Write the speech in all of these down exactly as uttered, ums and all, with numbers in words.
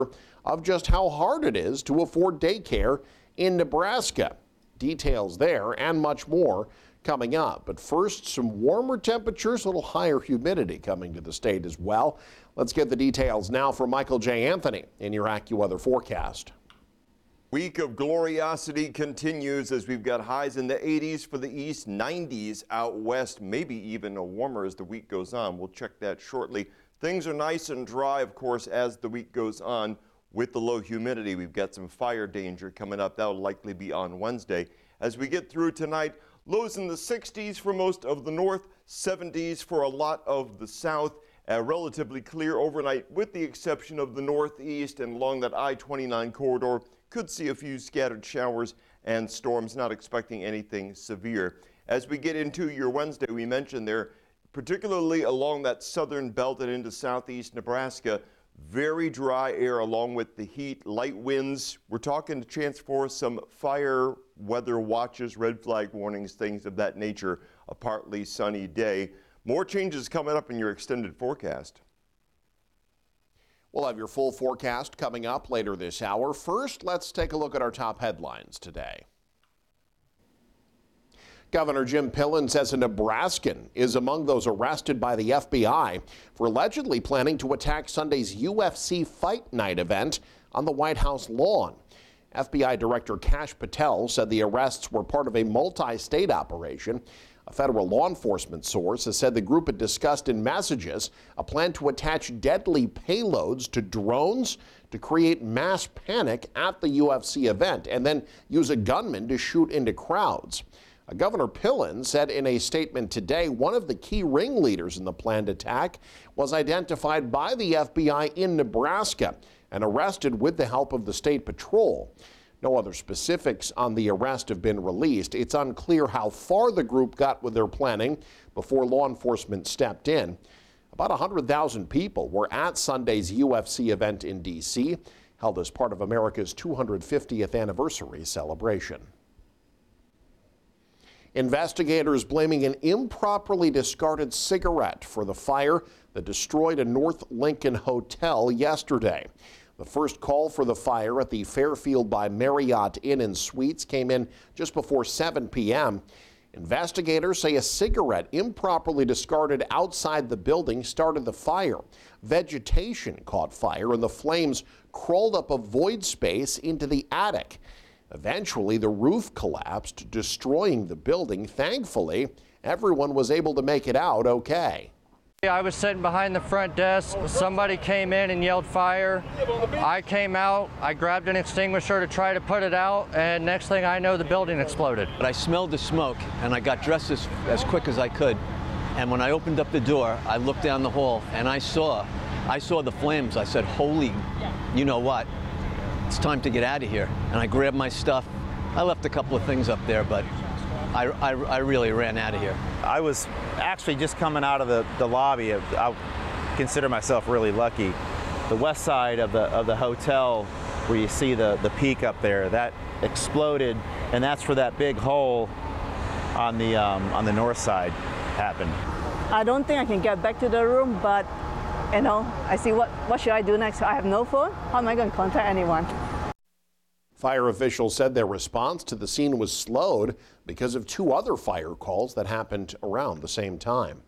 of just how hard it is to afford daycare in Nebraska. Details there and much more coming up. But first, some warmer temperatures, a little higher humidity coming to the state as well. Let's get the details now from Michael J. Anthony in your AccuWeather forecast. Week of gloriosity continues as we've got highs in the eighties for the east, nineties out west, maybe even warmer as the week goes on. We'll check that shortly. Things are nice and dry, of course, as the week goes on with the low humidity. We've got some fire danger coming up. That'll likely be on Wednesday. As we get through tonight, lows in the sixties for most of the north, seventies for a lot of the south. Uh, relatively clear overnight with the exception of the northeast and along that I twenty-nine corridor. Could see a few scattered showers and storms, not expecting anything severe. As we get into your Wednesday, we mentioned there, particularly along that southern belt and into southeast Nebraska, very dry air along with the heat, light winds. We're talking a chance for some fire weather watches, red flag warnings, things of that nature, a partly sunny day. More changes coming up in your extended forecast. We'll have your full forecast coming up later this hour. First, let's take a look at our top headlines today. Governor Jim Pillen says a Nebraskan is among those arrested by the F B I for allegedly planning to attack Sunday's U F C Fight Night event on the White House lawn. F B I Director Kash Patel said the arrests were part of a multi-state operation. A federal law enforcement source has said the group had discussed in messages a plan to attach deadly payloads to drones to create mass panic at the U F C event and then use a gunman to shoot into crowds. Governor Pillen said in a statement today one of the key ringleaders in the planned attack was identified by the F B I in Nebraska and arrested with the help of the state patrol. No other specifics on the arrest have been released. It's unclear how far the group got with their planning before law enforcement stepped in. About one hundred thousand people were at Sunday's U F C event in D C, held as part of America's two hundred fiftieth anniversary celebration. Investigators blaming an improperly discarded cigarette for the fire that destroyed a North Lincoln hotel yesterday. The first call for the fire at the Fairfield by Marriott Inn and Suites came in just before seven p m Investigators say a cigarette improperly discarded outside the building started the fire. Vegetation caught fire and the flames crawled up a void space into the attic. Eventually, the roof collapsed, destroying the building. Thankfully, everyone was able to make it out okay. I was sitting behind the front desk. Somebody came in and yelled fire. I came out. I grabbed an extinguisher to try to put it out, and next thing I know, the building exploded. But I smelled the smoke, and I got dressed as, as quick as I could. And when I opened up the door, I looked down the hall, and I saw, I saw the flames. I said, "Holy, you know what? It's time to get out of here." And I grabbed my stuff. I left a couple of things up there, but I, I, I really ran out of here. I was actually just coming out of the, the lobby. I consider myself really lucky. The west side of the, of the hotel, where you see the, the peak up there, that exploded, and that's where that big hole on the, um, on the north side happened. I don't think I can get back to the room, but you know, I see what, what should I do next? I have no phone. How am I going to contact anyone? Fire officials said their response to the scene was slowed because of two other fire calls that happened around the same time.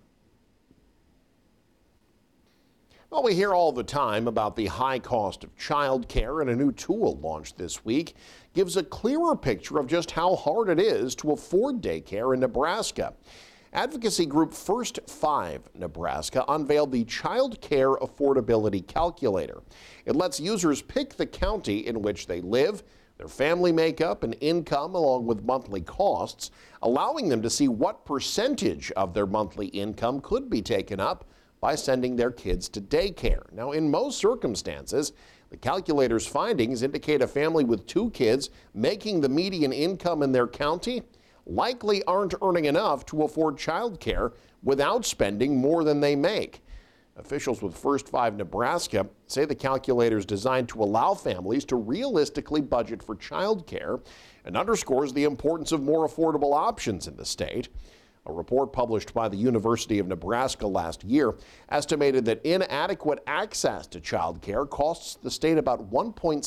Well, we hear all the time about the high cost of childcare, and a new tool launched this week gives a clearer picture of just how hard it is to afford daycare in Nebraska. Advocacy group First Five Nebraska unveiled the Child Care Affordability Calculator. It lets users pick the county in which they live, their family makeup and income, along with monthly costs, allowing them to see what percentage of their monthly income could be taken up by sending their kids to daycare. Now, in most circumstances, the calculator's findings indicate a family with two kids making the median income in their county likely aren't earning enough to afford child care without spending more than they make. Officials with First Five Nebraska say the calculator is designed to allow families to realistically budget for child care and underscores the importance of more affordable options in the state. A report published by the University of Nebraska last year estimated that inadequate access to child care costs the state about one point